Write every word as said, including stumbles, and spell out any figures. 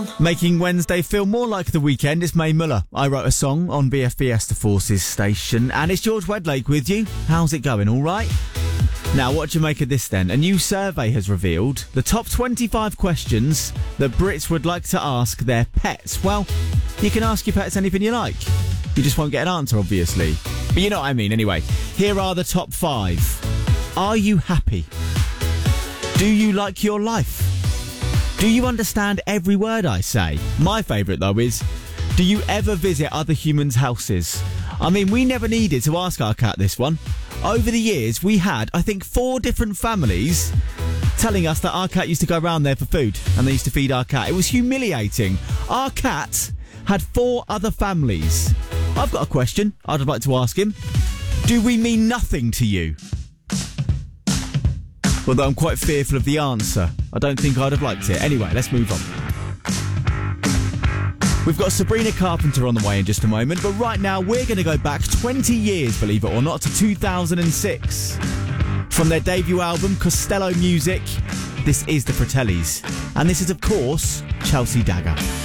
Making Wednesday feel more like the weekend is Mae Muller. I wrote a song on B F B S The Forces station, and it's George Wedlake with you. How's it going, all right? Now, what do you make of this then? A new survey has revealed the top twenty-five questions that Brits would like to ask their pets. Well, you can ask your pets anything you like. You just won't get an answer, obviously. But you know what I mean, anyway. Here are the top five. Are you happy? Do you like your life? Do you understand every word I say? My favourite, though, is, do you ever visit other humans' houses? I mean, we never needed to ask our cat this one. Over the years, we had, I think, four different families telling us that our cat used to go around there for food, and they used to feed our cat. It was humiliating. Our cat had four other families. I've got a question I'd like to ask him. Do we mean nothing to you? Although I'm quite fearful of the answer. I don't think I'd have liked it. Anyway, let's move on. We've got Sabrina Carpenter on the way in just a moment, but right now we're going to go back twenty years, believe it or not, to two thousand six. From their debut album, Costello Music, this is the Fratellis. And this is, of course, Chelsea Dagger.